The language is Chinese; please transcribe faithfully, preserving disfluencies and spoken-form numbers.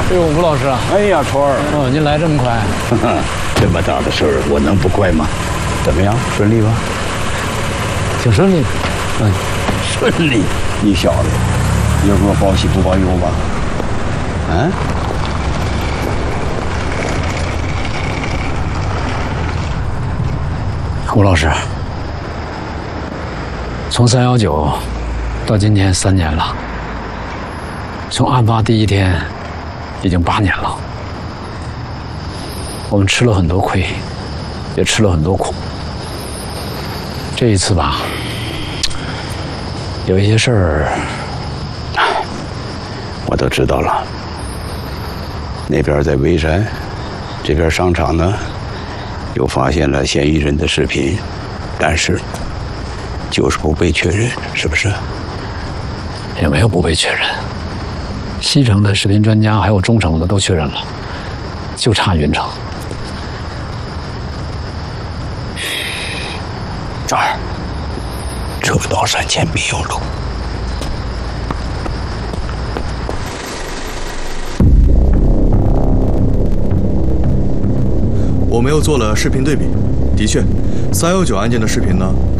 哎呦，吴老师啊！ 哎呀，川儿， 哦，您来这么快？ 这么大的事儿，我能不快吗？怎么样，顺利吧？ 挺顺利的。 嗯，顺利。你小子，有个报喜不报忧吧？啊？ 吴老师，从三幺九到今天三年了，从案发第一天已经八年了。我们吃了很多亏，也吃了很多苦。这一次吧，有一些事儿， 我都知道了。那边在微山，这边商场呢，又发现了嫌疑人的视频，但是就是不被确认，是不是？ 也没有不被确认。西城的视频专家还有中城的都确认了，就差云城。 这儿，车到山前必有路。 我们又做了视频对比，的确，三幺九案件的视频呢